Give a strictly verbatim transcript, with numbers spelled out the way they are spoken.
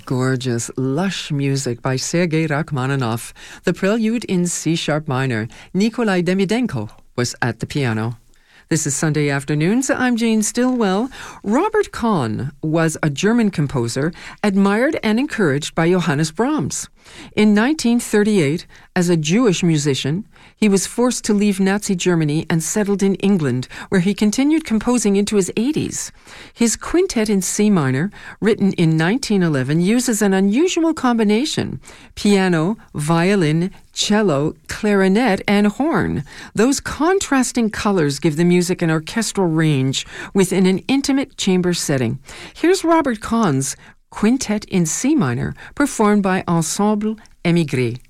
Gorgeous, lush music by Sergei Rachmaninoff. The prelude in C-sharp minor. Nikolai Demidenko was at the piano. This is Sunday Afternoons. I'm Jane Stillwell. Robert Kahn was a German composer admired and encouraged by Johannes Brahms. In nineteen thirty-eight, as a Jewish musician, he was forced to leave Nazi Germany and settled in England, where he continued composing into his eighties. His quintet in C minor, written in nineteen eleven, uses an unusual combination: piano, violin, cello, clarinet, and horn. Those contrasting colors give the music an orchestral range within an intimate chamber setting. Here's Robert Kahn's Quintet in C minor, performed by Ensemble Émigré.